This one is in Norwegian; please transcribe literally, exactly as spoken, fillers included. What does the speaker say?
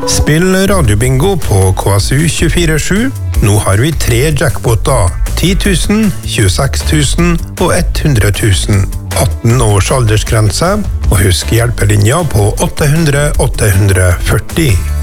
Spill radiobingo på K S U tjuefire sju. Nå har vi tre jackpoter. ti tusen, tjueseks tusen og hundre tusen. atten års aldersgrense, og husk hjelpelinja på åtte hundre åtte hundre førti.